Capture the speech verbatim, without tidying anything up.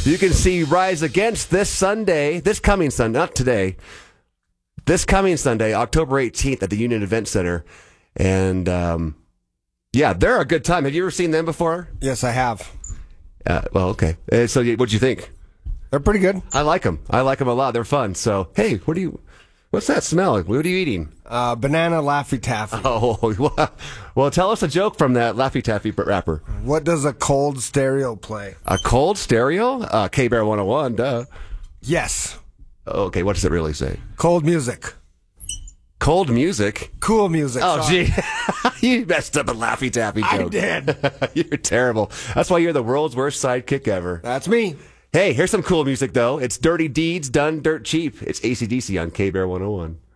You can see Rise Against this Sunday, this coming Sunday, not today, this coming Sunday, October eighteenth at the Union Event Center. And, um, yeah, they're a good time. Have you ever seen them before? Yes, I have. Uh, well, okay. Uh, so what'd you think? They're pretty good. I like them. I like them a lot. They're fun. So, hey, what do you, what's that smell? What are you eating? Uh, banana Laffy Taffy. Oh, well, tell us a joke from that Laffy Taffy rapper. What does a cold stereo play? A cold stereo? Uh, K-Bear one oh one, duh. Yes. Okay, what does it really say? Cold music. Cold music? Cool music. Oh, sorry. gee. You messed up a Laffy Taffy joke. I did. You're terrible. That's why you're the world's worst sidekick ever. That's me. Hey, here's some cool music, though. It's Dirty Deeds Done Dirt Cheap. It's A C D C on K-Bear one oh one.